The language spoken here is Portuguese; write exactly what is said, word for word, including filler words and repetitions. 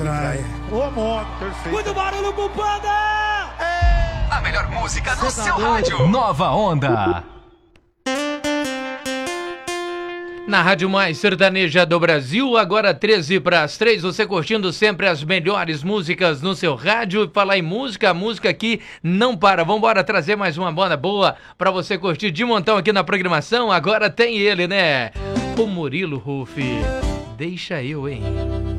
trai. Ô, moto, perfeito. Muito barulho pro Panda! A melhor música no Cê tá seu doido? rádio. Nova Onda. Na Rádio Mais Sertaneja do Brasil, agora treze para as três, você curtindo sempre as melhores músicas no seu rádio. E falar em música, a música aqui não para. Vamos embora trazer mais uma banda boa para você curtir de montão aqui na programação. Agora tem ele, né? O Murilo Ruff. Deixa eu, hein?